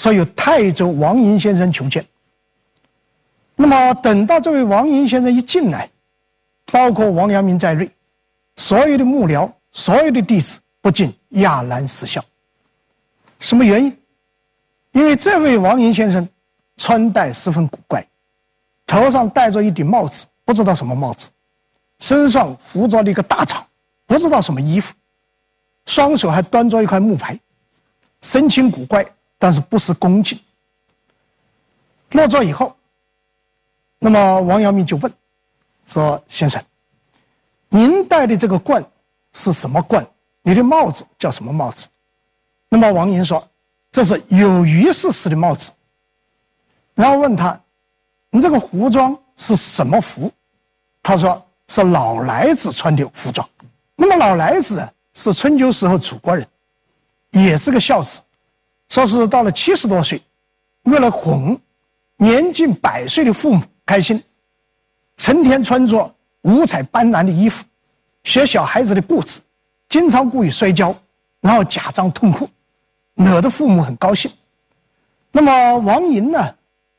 说有泰州王寅先生求见。那么等到这位王寅先生一进来，包括王阳明在内，所有的幕僚、所有的弟子不禁哑然失笑。什么原因？因为这位王寅先生穿戴十分古怪，头上戴着一顶帽子，不知道什么帽子，身上服着了一个大氅，不知道什么衣服，双手还端着一块木牌，神情古怪，但是不失恭敬。落座以后，那么王阳明就问说：“先生，您戴的这个冠是什么冠？你的帽子叫什么帽子？”那么王寅说：“这是有余氏式的帽子。”然后问他：“你这个服装是什么服？”他说：“是老来子穿的服装。”那么老来子是春秋时候楚国人，也是个孝子，说是到了70多岁，为了哄年近100岁的父母开心，成天穿着五彩斑斓的衣服，学小孩子的步子，经常故意摔跤，然后假装痛哭，惹得父母很高兴。那么王寅呢，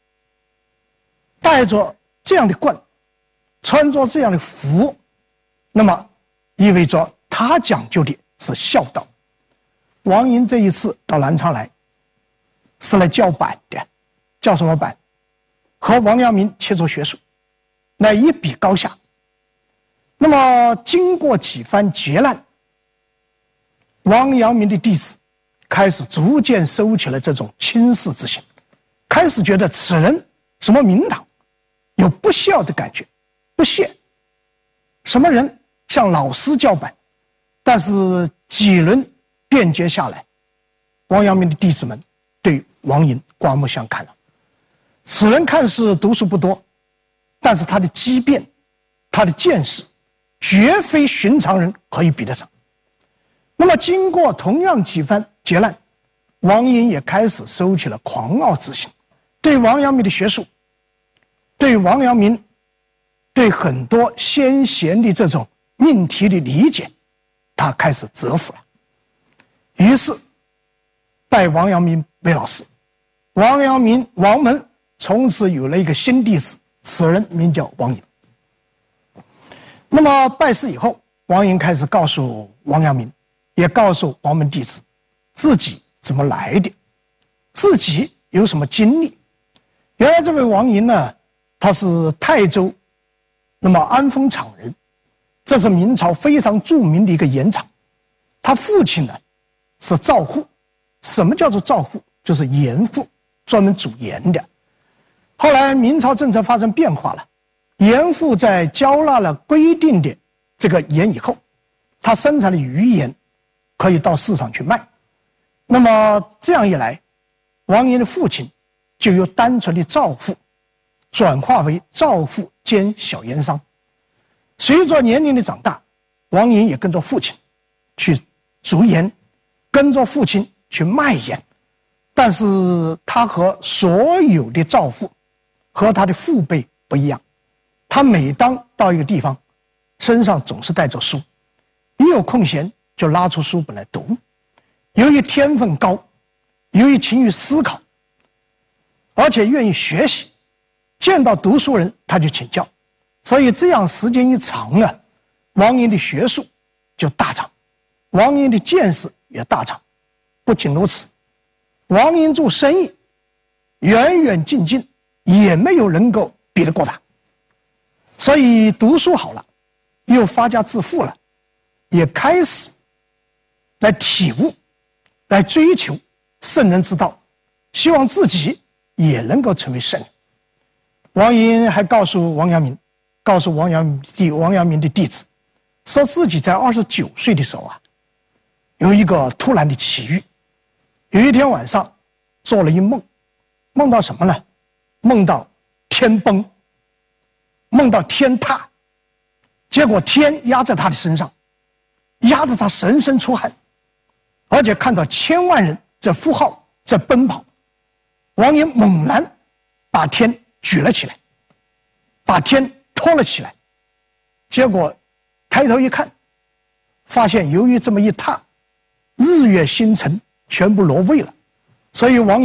戴着这样的冠，穿着这样的服，那么意味着他讲究的是孝道。王寅这一次到南昌来，是来叫板的，叫什么板？和王阳明切磋学术，来一比高下。那么经过几番劫难，王阳明的弟子开始逐渐收起了这种轻视之心，开始觉得此人什么名堂有不孝的感觉，不屑。什么人向老师叫板？但是几轮辩结下来，王阳明的弟子们对王寅刮目相看了。此人看似读书不多，但是他的机变，他的见识，绝非寻常人可以比得上。那么经过同样几番劫难，王寅也开始收起了狂傲之心，对王阳明的学术，对王阳明对很多先贤的这种命题的理解，他开始折服了。于是拜王阳明为老师，王阳明王门从此有了一个新弟子，此人名叫王寅。那么拜师以后，王寅开始告诉王阳明，也告诉王门弟子自己怎么来的，自己有什么经历。原来这位王寅呢，他是泰州那么安丰厂人，这是明朝非常著名的一个盐厂。他父亲呢是造户。什么叫做造户？就是盐户，专门煮盐的。后来明朝政策发生变化了，盐户在交纳了规定的这个盐以后，他生产的余盐可以到市场去卖。那么这样一来，王寅的父亲就由单纯的造户转化为造户兼小盐商。随着年龄的长大，王寅也跟着父亲去煮盐，跟着父亲去卖盐。但是他和所有的造户和他的父辈不一样，他每当到一个地方，身上总是带着书，一有空闲就拉出书本来读。由于天分高，由于勤于思考，而且愿意学习，见到读书人他就请教，所以这样时间一长呢，王寅的学术就大涨，王寅的见识也大涨。不仅如此，王寅做生意远远近近，也没有能够比得过他。所以读书好了，又发家致富了，也开始来体悟，来追求圣人之道，希望自己也能够成为圣人。王寅还告诉王阳明，告诉王阳明的弟子，说自己在29岁的时候啊，有一个突然的奇遇。有一天晚上做了一梦，梦到什么呢？梦到天崩，梦到天塌，结果天压在他的身上，压得他浑身出汗，而且看到千万人在呼号，在奔跑。王寅猛然把天举了起来，把天托了起来，结果抬头一看，发现由于这么一踏，日月星辰全部落位了，所以王